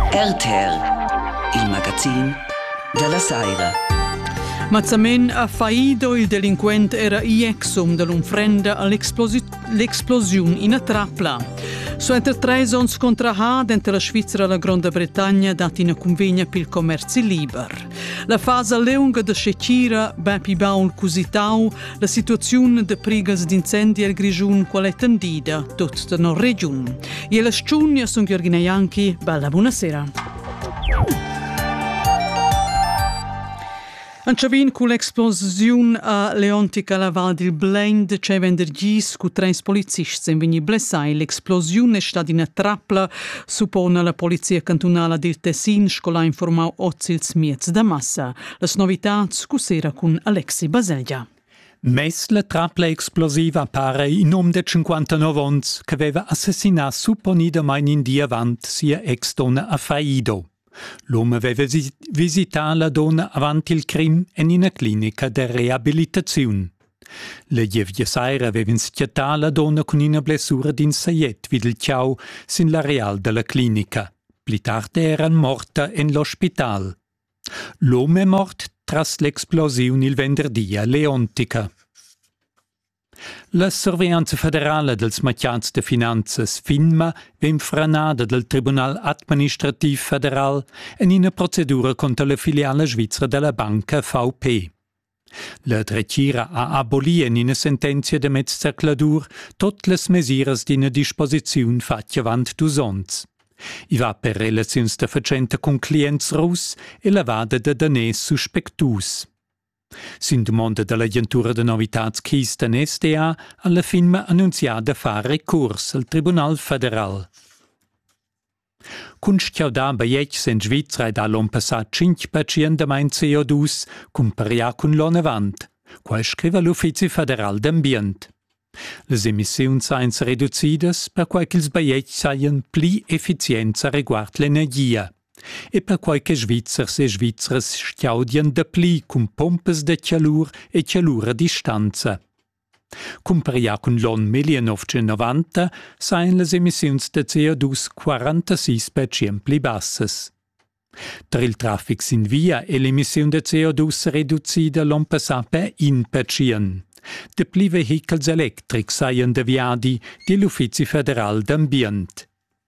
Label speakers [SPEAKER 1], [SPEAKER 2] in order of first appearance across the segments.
[SPEAKER 1] RTR, il magazin della Saira.
[SPEAKER 2] Mazzamen a Faido il delinquent era iexum dell'unfrenda all'esplosione in a trapla. So entre 3 ons contra Had entre la Svizzera e la Grande Bretagna dat in a convegna pil commerci liber. La fase lunga de Scecira, bepi baul cusitau, la situazione de prigas d'incendi al Grigiun qual è tendida tut de nor region. E la sciugna son Gheorghe Ianchi, bella buonasera. Anciavin cu l'explosion a Leontica la Val del Blend c'è vendergis cu 3 polizisti in vegni blessai. L'explosion è stata in una trappola, suppone la polizia cantonale del Tessin, scola informau Ozzils Miez da Massa. Le novità cu sera con Alexi Baseglia.
[SPEAKER 3] Mes la trappola explosiva appare in nom de 59 ons che aveva assassinato supponidamente in dia avant sia ex-donna a Faido. L'uomo aveva visitato la donna avanti il crim in una clinica di riabilitazione. La ievia saira aveva inschiattato la donna con una blessura din saiet vid il ciao sin l'areal della clinica. Pli tardi era morta in l'ospital. L'uomo è morto tras l'esplosione il venerdì a Leontica. La sorveglianza federale dels Matjats de Finanzas FINMA vem franada del Tribunal Administrativ Federal in una procedura contro la filiale svizzera della banca VP. La Drecira ha abolito in una sentenza de mezzercladur tutte le misure di una disposizione fatte avant 2 ans. I va per relazioni de facente con clienti russi e la vada de danès suspectus. Sin domanda dall'agentura de novitats Kisten SDA, alla firma annunziata fare ricorso al Tribunal Federal. Con schiauda baiec in Svizzera ed all'on passat 5% mein CO2 comparia con l'on avant, qual scrive l'Ufficio Federal d'Ambient. Les emissioni sain riducidas per quai ils baiec saien pli efficienza riguard l'energia. E per qualche Svizzers e Svizzeres stiaudian da pli con pompes de cialur e cialur a distanza. Comparia con l'on 1990 sain les emissioni de CO2 46% pli bassas. Tra il traffic sin via e l'emissione de CO2 riducida l'on passà per 1%. De pli vehicles electrics saien deviadi di l'Ufficio Federal d'Ambient.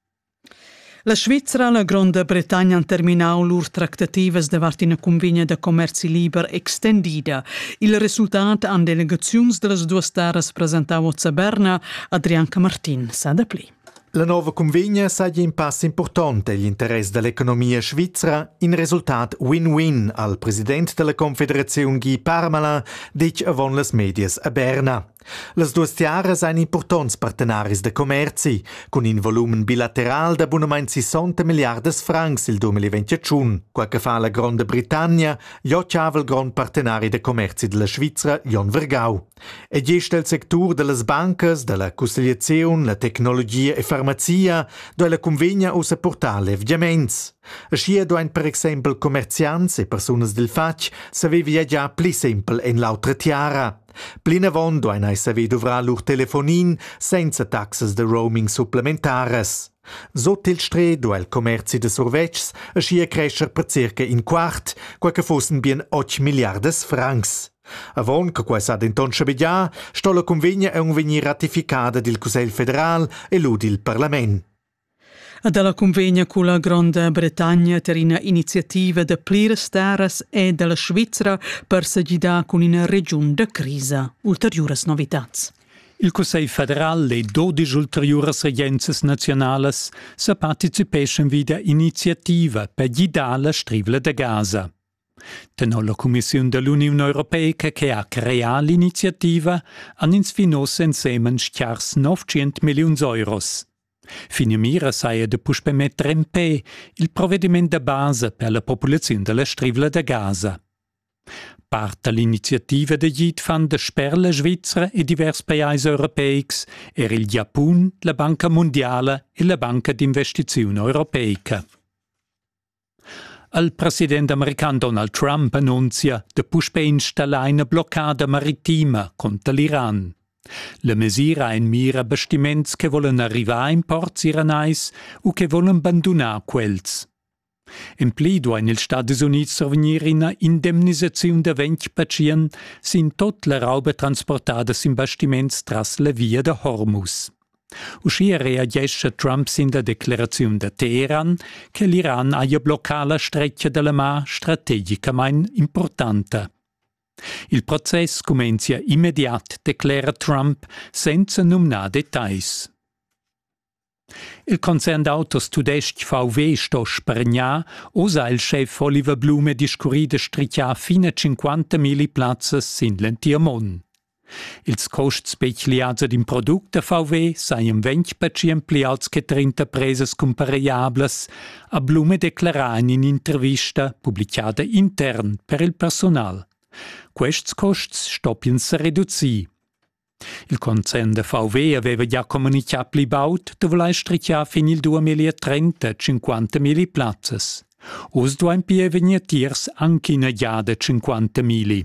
[SPEAKER 2] La Svizzera e la Grande Bretagna han terminau lur tractativas davart una convegna de commerci liber extendida. Il risultat an delegaziuns de las 2 terras presentau a Berna, Adrianca Martin sa da pli.
[SPEAKER 4] La nuova convegna saggia un passo importante agli interessi dell'economia svizzera, in risultat win-win al presidente della Confederazione Guy Parmelin, dice avon las medias a Berna. Las 2 tiaras sono importanti partenaris de commerci, con un volumen bilateral da buonament 60 miliardas francs il 2021, quel che fa la Grande Bretagna, io ciava il gran partenari de commerci della Svizzera, Jon Vergau. E gesta il sector delle banche, della consigliazione, la tecnologia e farmacia, dove la convegna usa portare avviaments. Ascia doin per esempio commercianti e personas del fac savevia già pli semple in l'altra tiara. Plina von doin ai saver dovra lur telefonin senza taxes de roaming supplementares. Sot il stre do il commerci de survetgs ascia crescer per circa in quart, quel che fossen bien 8 miliardas francs. Avon che quai sa denton schabegia, sto la convegna un venir ratificada dil Cusel Federal e ludi il Parlament.
[SPEAKER 2] Dalla convegna con la Grande Bretagna ter una iniziativa de pliras terras e della Svizzera per s'agidar con una regione de crisa. Ulteriores novitats.
[SPEAKER 3] Il Consiglio Federale e 12 ulteriores regenze nazionales se participescen vida iniziativa per guidare la strivla de Gaza. Tenò la Commissione dell'Unione Europea che ha creato l'iniziativa han insfinos insieme schiars 900 milioni euros. Finimira saia de push per mettere in pe il provvedimento de base per la popolazione della strivla de Gaza. Parte l'iniziativa de git fan de sper la Svizzera e diversi paesi europei era il Giappun, la Banca Mondiale e la Banca d'Investizione Europeica. Il presidente americano Donald Trump annunzia de push per installare una bloccata marittima contro l'Iran. La misura ha in mira bastiments che volen arrivare in ports iranais o che volen abbandonare quels. En pli duein ils Stati Units survenir ina indemnisaziun da 20% sin tot la roba transportada sin bastiments tras la via de Hormuz. Uschi reagisce Trump sin la declaraziun da Teheran che l'Iran aia blocca la streccia della Mar strategicamain importanta. Il process comencia immediat, declara Trump, senza numnar detais. Il concern d'autos tudesc VW sto spergnar, osa il chef Oliver Blume discurrida stricia fino a 50.000 plazzas sin l'Entiamon. Ils costs specialiats ad in product de VW saien 20% pli alts che 30 presas comparables, a Blume declarà in un'intervista pubblicata intern per il personal. Quests costs stoppian-se reduzir. Il concern de VW aveva già comunicato pli baut de volai stricia fin il 2030 50.000 plazzas. Us duain pia venir tiers anche in già de 50.000.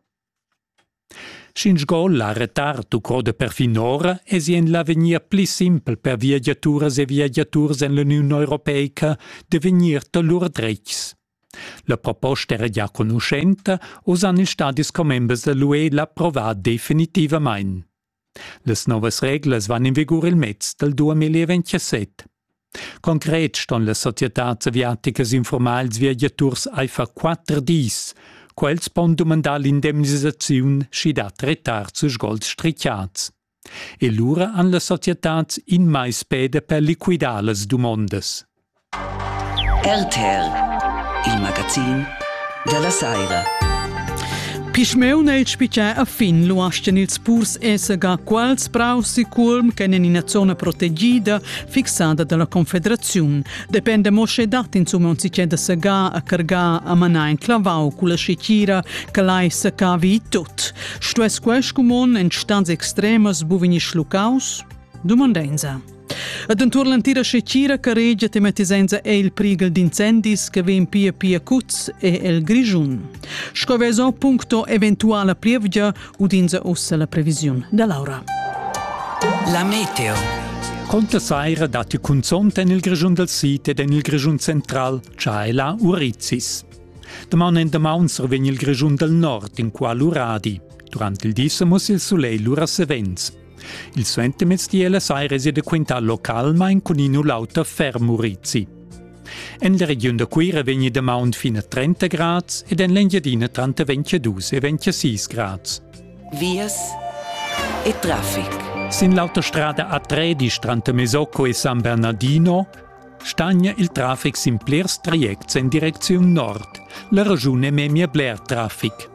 [SPEAKER 3] Sinch gol la retardo croda per finora esien l'avenir pli simpel per viaggiaturas e viaggiaturs en l'Unione Europeica de venir de lur drecs. La proposta era già conoscenta, usan il stadis comembers dell'UE l'approvat definitivamain. Les novas reglas van in vigor il mezz del 2027. Concret ston las societats aviaticas informals viaggiaturs aifa 4 dis, quels pon domandar l'indemnisaziun schi dat retard sus golds stricciats. E lura han las societats in mais spede per liquidar las domondas.
[SPEAKER 1] RTR, il magazin della Saira.
[SPEAKER 2] Pismeuna il spicè a fin lo ascen ils purs essega quals praus sicurm che in una zona protegida fissata dalla Confederazione. Depende mosce dat insomma on si c'è da sega a carga a manain clavau con la scicira che lai secavi tot. Sto es quest comon in stanze extremas buvini schlucaus? Domandenza. Ad entur l'antira scecira che regge tematisenza è il prigel d'incendis che ven pia cuz e el grigiun. Scoveso punto eventuale prievgia udinza ussa la previsione da Laura.
[SPEAKER 1] La meteo.
[SPEAKER 3] Conta saira dati consonta nel grigiun del sito e nel grigiun central, c'è la Urizis. Domani in damaun sorvegna il grigiun del nord in qua l'Uradi. Durante il dissemus il soleil l'ura sevens. Il suente mezdiela sai reside quintal local ma in coninu lauta fermurizi. En la regione da Quira vegni da mount fino a 30 grads ed en l'Engiadina tra 22 e 26 grads.
[SPEAKER 1] Vias e traffic.
[SPEAKER 3] Sin l'autostrada A13 tra Mesocco e San Bernardino stagna il traffic sin pliers trajects in direzione nord. La ragione memia bler traffic.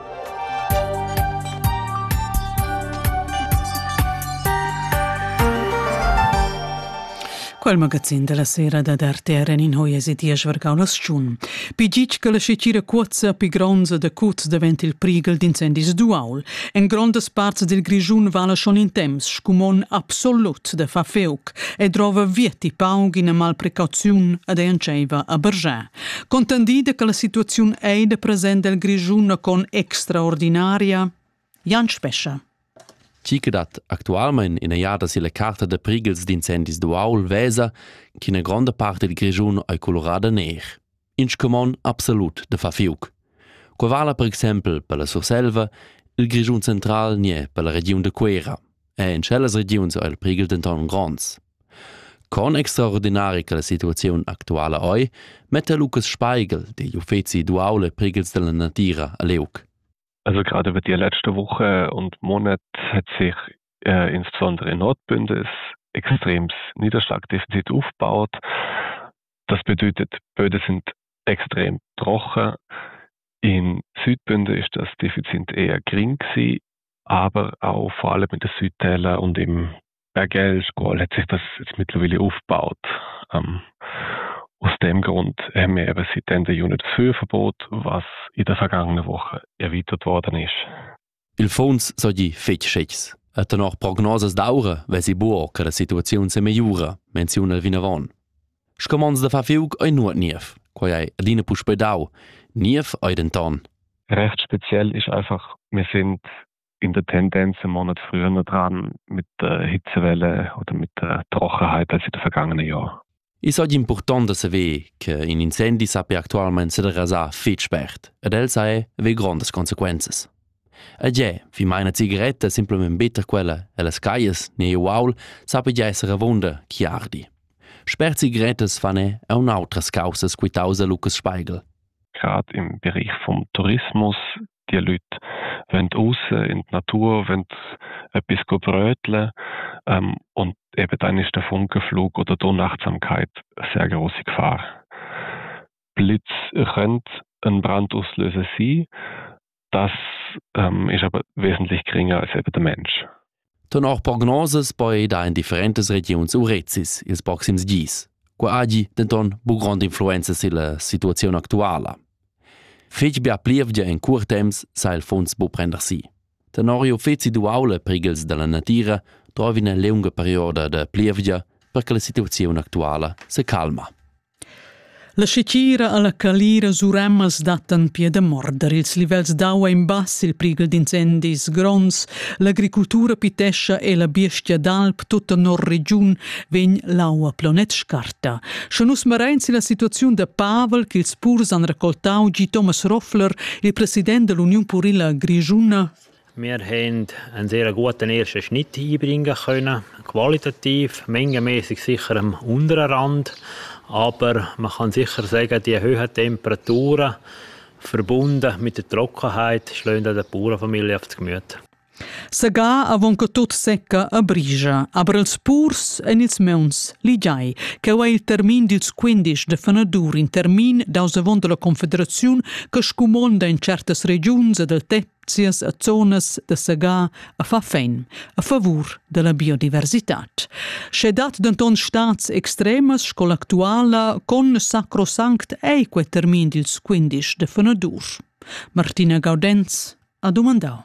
[SPEAKER 2] Quel magazin della sera da RTR in hoies e dies vergau las stun. Pigic che la scicira quozza pi gronza de cuz davent il prigel d'incendis duaul. En grondes parts del grigiun vala schon in temps, scumon absolut de fa feuc, e drova vieti paug in a mal precauziun ad e anceiva a Bergè. Contendida che la situazione è de present del grigiun con extraordinaria, Jan Spescia.
[SPEAKER 5] Cica dat actualmein in a iada si la carta de prigels d'incendis duaul vesa che una grande parte del grigiun è colorada ner. Inch comon absolut de fa fiuc. Qua vala per exempel per la Surselva, il grigiun central nie per la regione de Quera, e in celles regions è il prigel denton grons. Con extraordinari che la situazione attuale è, mette Lukas Speigel, degli uffizi duaule prigels della natira a leuc.
[SPEAKER 6] Also gerade über die letzte Woche und Monat hat sich insbesondere in Nordbünde ein extremes Niederschlagdefizit aufgebaut. Das bedeutet, Böden sind extrem trocken. In Südbünde ist das Defizit eher gering gewesen, aber auch vor allem in den Südtälern und im Bergell hat sich das jetzt mittlerweile aufgebaut. Aus dem Grund haben wir eben seit Ende Juni das Führverbot, was in der vergangenen Woche erweitert worden ist.
[SPEAKER 5] Il fons so di fetg-schets. E danach prognoses d'aura, weil sie buo che la situazione se migliora, menziona il vinavon. Scomons da fa fiug oi nuot nief, quai ei adina pu spedau, nief oi den ton.
[SPEAKER 6] Recht speziell ist einfach, wir sind in der Tendenz einen Monat früher dran mit der Hitzewelle oder mit der Trockenheit als in den vergangenen Jahren.
[SPEAKER 5] Is oggi important da saver che in incendi sape actualment se da rasar fet spert, ed el sae ave grandes consequences. E già, fi mai una cigaretta simplement better quella e las caies ne uaul sape già essere avonda chiardi. Sper cigarettes fanno è un'altra causa quitausa Lukas Speigel.
[SPEAKER 6] Gerade im Bereich vom Tourismus, die Leute wollen raus in die Natur, wollen etwas bröteln und eben dann ist der Funkenflug oder die Unachtsamkeit eine sehr große Gefahr. Blitz könnte ein Brandauslöser sein, das ist aber wesentlich geringer als eben der Mensch.
[SPEAKER 5] Danach Prognosen bei da in differentes Regions urezis, ils proxims dies, qua agi denton bu grande influenza sulla situazione attuale. Fetch bia plievgia in curt temps sa il fons bu prender si. Tenorio fetzi du aule prigels della natura trovi una lunga perioda de plievgia perché la situazione attuale se calma.
[SPEAKER 2] La scicira alla calira suremmas datan pie de morder, ils livels d'aua in bass, il prigel d'incendis grons, l'agricultura pitescia e la bestia d'alp, tutta nor regiun, vegn l'aua plonet scarta. Schanus marenzi la situazione de Pavel, che ils purs han raccoltau G. Thomas Roffler, il president de l'Union Purilla Grigiuna.
[SPEAKER 7] Wir haben einen sehr guten ersten Schnitt einbringen können, qualitativ, mengenmäßig sicher am unteren Rand, aber man kann sicher sagen, die hohen Temperaturen verbunden mit der Trockenheit schlagen der Bauernfamilie aufs Gemüt.
[SPEAKER 2] Saga avon che tot secca a brigia, aber els purs en ils meuns ligiai, che è il termin dils 15 de fenadur in termin daus avon de la Confederazione che scumonda in certas regions e del tepzias a zonas de Saga a fa fein, a favur de la biodiversitat. Schedat denton stats extremas scol actuala con sacrosanct ei quel termin dils 15 de fenadur. Martina Gaudenz ha domandau.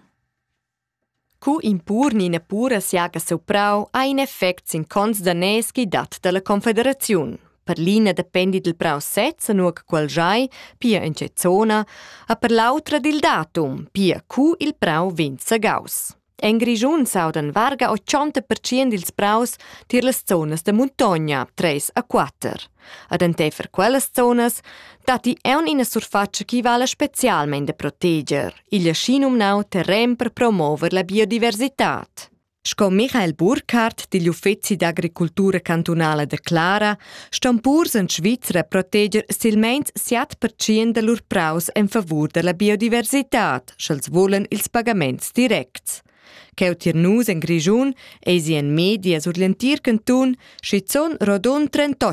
[SPEAKER 8] Cu impur nina pura siaga seu prau ha in effect sin cons danès chi dat de la Confederaziun. Per l'ina dependi del prau setza nuoc quel giai, pia in ce zona, a per l'autra del datum, pia cu il prau vinza gaus. En Grigiun saudan varga 80% dils praus tir las zonas de montagna, 3 a 4. Ad entefer quellas zonas, dati eun ina surfaccia chi vala specialmente proteger, il scinum nau terren per promover la biodiversitat. Sco Michael Burkhardt, digli uffizi d'agricultura cantonale de Clara, ston purs in Svizzera proteger silmeins 7% de lur praus en favur de la biodiversitat, schels volen ils pagaments directs. Cheu tirnus en Grigiun, eisi en media sur l'entir canton, schizon rodon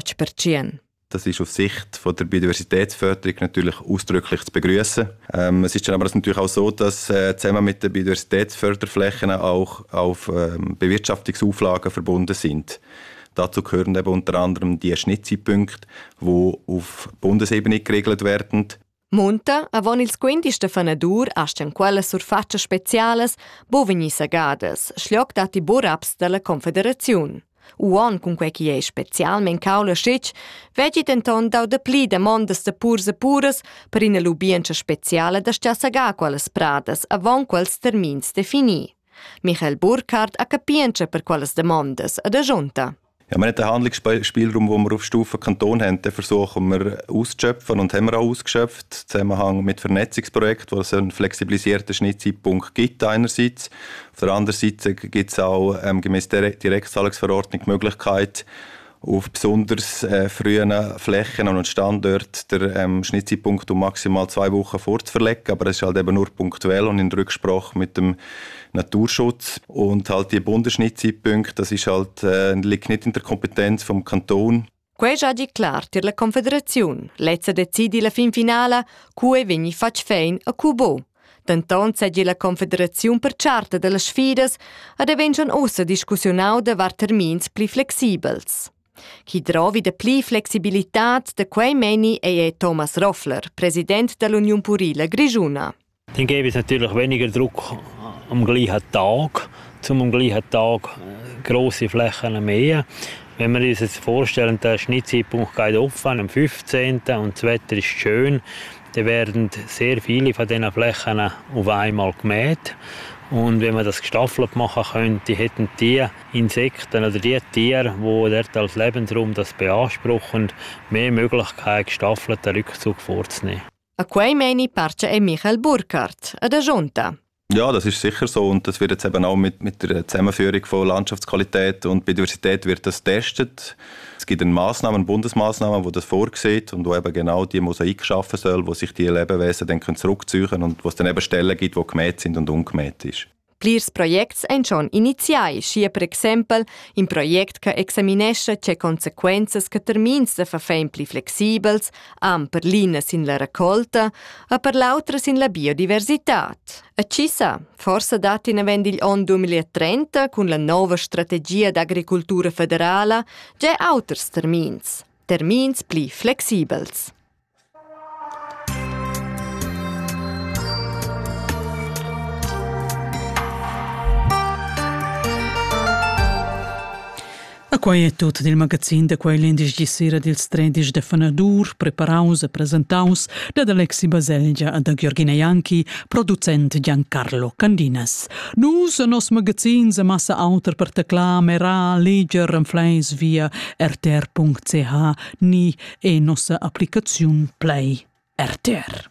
[SPEAKER 8] 38%.
[SPEAKER 9] Das ist aus Sicht von der Biodiversitätsförderung natürlich ausdrücklich zu begrüßen. Es ist aber natürlich auch so, dass zusammen mit den Biodiversitätsförderflächen auch auf Bewirtschaftungsauflagen verbunden sind. Dazu gehören eben unter anderem die Schnittzeitpunkte, die auf Bundesebene geregelt werden.
[SPEAKER 8] Monta, avon ils 15 fenadur, astan quelles surfacce speciales, bo vegni sagadas, schliog dati boraps della Confederaziun. Uon con quei chi è specialment caula scetch, vegi denton dau de pli de mondes de purs e puras per ina lubiencha speciale da stia saga quelles pradas avon quels termins defini. Michael Burkhardt a capiencha per quelles demandas ad ajunta.
[SPEAKER 9] Ja, wir haben den Handlungsspielraum, den wir auf Stufe Kanton haben, den versuchen wir auszuschöpfen und haben wir auch ausgeschöpft. Im Zusammenhang mit Vernetzungsprojekten, wo es einen flexibilisierten Schnittzeitpunkt gibt einerseits. Auf der anderen Seite gibt es auch gemäß der Direktzahlungsverordnung die Möglichkeit, auf besonders frühen Flächen und Standorten den Schnittzeitpunkt um maximal 2 Wochen vorzuverlegen. Aber das ist halt eben nur punktuell und in Rücksprache mit dem Naturschutz. Und halt die Bundesschnittzeitpunkte, das ist halt, liegt nicht in der Kompetenz vom Kanton.
[SPEAKER 8] Quei già di clar tir la Confederaziun. Lezza decidi la fin finala, cui vegni fac fein a cubo. Denton seggi la Confederaziun per charta delle sfidas ed evengian ossa discussionau de var termins pli flexibels. Chi trovi de pli flexibilitat de quei meni è Thomas Roffler, Präsident dell'Union Purilla Grigiuna.
[SPEAKER 7] Dann gäbe es natürlich weniger Druck am gleichen Tag, am gleichen Tag grosse Flächen mähen. Wenn wir uns jetzt vorstellen, der Schnittzeitpunkt geht offen am 15. und das Wetter ist schön, dann werden sehr viele von diesen Flächen auf einmal gemäht. Und wenn man das gestaffelt machen könnte, hätten die Insekten oder die Tiere, die dort als Lebensraum das beanspruchen, mehr Möglichkeit, gestaffelten Rückzug vorzunehmen.
[SPEAKER 8] A quei meni parce è Michael Burkhardt, a der Junta.
[SPEAKER 9] Ja, das ist sicher so und das wird jetzt eben auch mit der Zusammenführung von Landschaftsqualität und Biodiversität wird das getestet. Es gibt eine Bundesmaßnahme, die das vorsieht und wo eben genau die Mosaik schaffen soll, wo sich die Lebewesen dann zurückziehen können und wo es dann eben Stellen gibt, die gemäht sind und ungemäht ist.
[SPEAKER 8] Plirs projects ein schon iniziai, scia per exempel in project che examinesce ce consequences che termins de fafen pli flexibels, per linas in la raccolta, a per l'autras in la biodiversitat. A cisa, forse dat in avendil on 2030, con la nova strategia d'agricultura federala, già auters termins pli flexibels.
[SPEAKER 2] A quei è tutto del magazin da quei l'indis di sera del 13 de Fanadur, preparaus e presentaus da Alexi Baselgia e da Gheorghina Ianchi, producent Giancarlo Candinas. Nus a nos magazin se massa auter per tecla, mera, leger, fleis via rtr.ch ni e nossa applicazione Play RTR.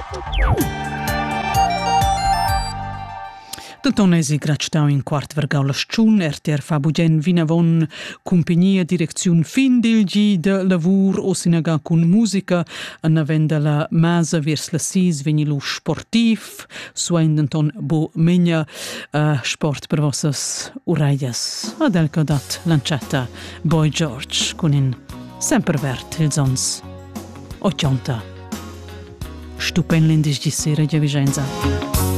[SPEAKER 2] Tantonesi gratstau in quart vergaula stun RTR Fabugen vinavon compagnia direziun fin del gi de lavur o sinaga cun musica anavenda la masa vers la sis venilu sportiv suendenton bo menja sport per vossas uraias adelca dat lanciata Boy George con in sempre vert il zons 80 stupenlendis di sera di Vicenza.